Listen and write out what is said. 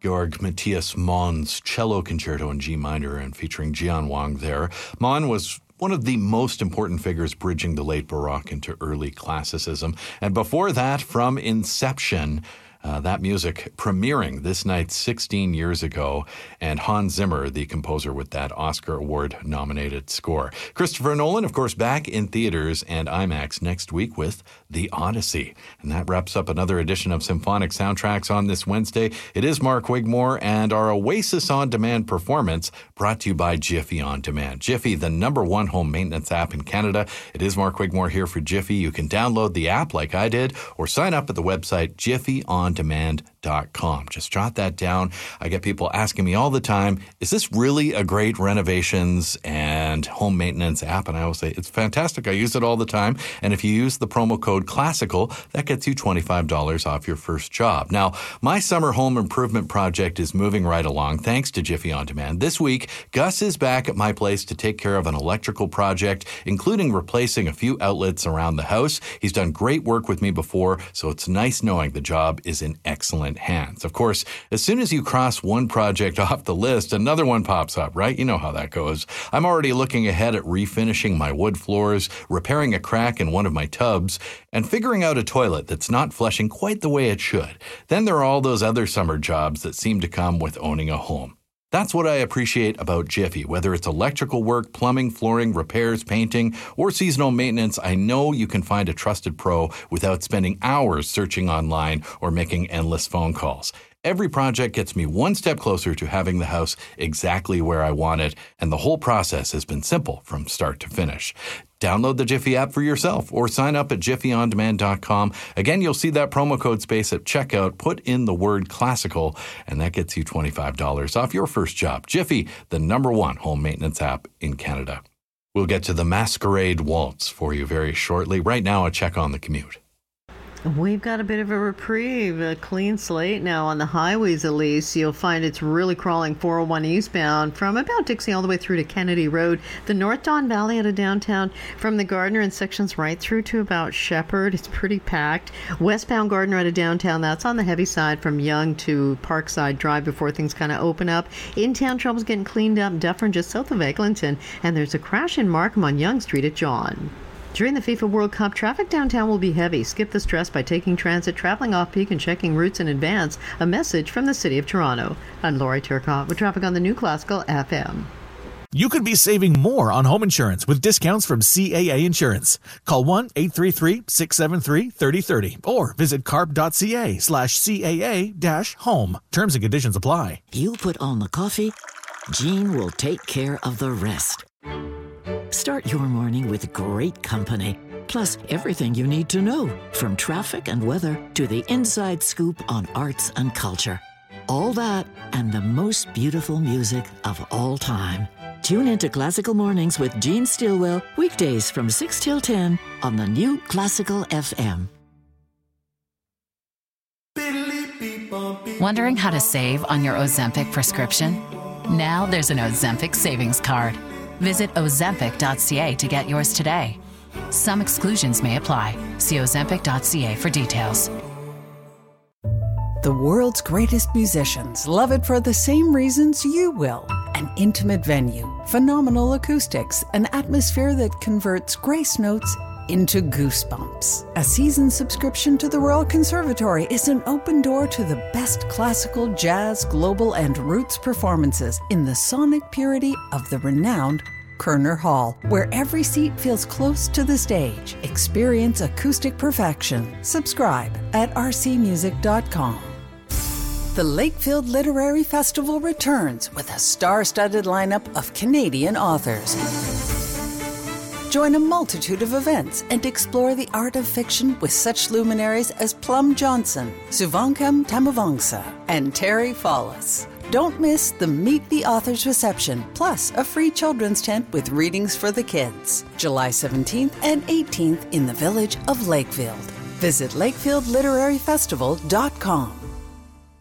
Georg Matthias Mann's cello concerto in G minor and featuring Jian Wang there. Mann was one of the most important figures bridging the late Baroque into early classicism. And before that, from Inception, that music premiering this night 16 years ago, and Hans Zimmer, the composer, with that Oscar Award-nominated score. Christopher Nolan, of course, back in theaters and IMAX next week with The Odyssey. And that wraps up another edition of Symphonic Soundtracks on this Wednesday. It is Mark Wigmore and our Oasis On Demand performance brought to you by Jiffy On Demand. Jiffy, the #1 home maintenance app in Canada. It is Mark Wigmore here for Jiffy. You can download the app like I did or sign up at the website jiffyondemand.com. Just jot that down. I get people asking me all the time, is this really a great renovations and home maintenance app? And I always say, it's fantastic. I use it all the time. And if you use the promo code CLASSICAL, that gets you $25 off your first job. Now, my summer home improvement project is moving right along thanks to Jiffy On Demand. This week, Gus is back at my place to take care of an electrical project, including replacing a few outlets around the house. He's done great work with me before, so it's nice knowing the job is in excellent hands. Of course, as soon as you cross one project off the list, another one pops up, right? You know how that goes. I'm already looking ahead at refinishing my wood floors, repairing a crack in one of my tubs, and figuring out a toilet that's not flushing quite the way it should. Then there are all those other summer jobs that seem to come with owning a home. That's what I appreciate about Jiffy. Whether it's electrical work, plumbing, flooring, repairs, painting, or seasonal maintenance, I know you can find a trusted pro without spending hours searching online or making endless phone calls. Every project gets me one step closer to having the house exactly where I want it, and the whole process has been simple from start to finish. Download the Jiffy app for yourself or sign up at jiffyondemand.com. Again, you'll see that promo code space at checkout. Put in the word classical, and that gets you $25 off your first job. Jiffy, the #1 home maintenance app in Canada. We'll get to the Masquerade Waltz for you very shortly. Right now, a check on the commute. We've got a bit of a reprieve, a clean slate now on the highways at least. You'll find it's really crawling 401 eastbound from about Dixie all the way through to Kennedy Road. The North Don Valley out of downtown from the Gardner and sections right through to about Shepherd. It's pretty packed. Westbound Gardner out of downtown, that's on the heavy side from Yonge to Parkside Drive before things kind of open up. In-town trouble's getting cleaned up. Dufferin just south of Eglinton. And there's a crash in Markham on Yonge Street at John. During the FIFA World Cup, traffic downtown will be heavy. Skip the stress by taking transit, traveling off-peak, and checking routes in advance. A message from the City of Toronto. I'm Lori Turcotte with traffic on the New Classical FM. You could be saving more on home insurance with discounts from CAA Insurance. Call 1-833-673-3030 or visit carp.ca/CAA-home. Terms and conditions apply. You put on the coffee, Jean will take care of the rest. Start your morning with great company, plus everything you need to know, from traffic and weather to the inside scoop on arts and culture. All that and the most beautiful music of all time. Tune into Classical Mornings with Jean Stilwell, weekdays from 6 till 10 on the New Classical FM. Wondering how to save on your Ozempic prescription? Now there's an Ozempic savings card. Visit Ozempic.ca to get yours today. Some exclusions may apply. See Ozempic.ca for details. The world's greatest musicians love it for the same reasons you will. An intimate venue, phenomenal acoustics, an atmosphere that converts grace notes into goosebumps. A season subscription to the Royal Conservatory is an open door to the best classical, jazz, global, and roots performances in the sonic purity of the renowned Kerner Hall, where every seat feels close to the stage. Experience acoustic perfection. Subscribe at rcmusic.com. The Lakefield Literary Festival returns with a star-studded lineup of Canadian authors. Join a multitude of events and explore the art of fiction with such luminaries as Plum Johnson, Suvankam Tamavangsa, and Terry Fallis. Don't miss the Meet the Authors reception, plus a free children's tent with readings for the kids. July 17th and 18th in the village of Lakefield. Visit lakefieldliteraryfestival.com.